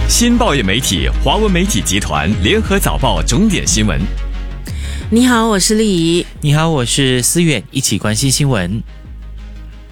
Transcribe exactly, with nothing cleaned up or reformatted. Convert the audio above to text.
新报业媒体华文媒体集团联合早报重点新闻。 你好，我是丽怡。 你好，我是思远，一起关心新闻。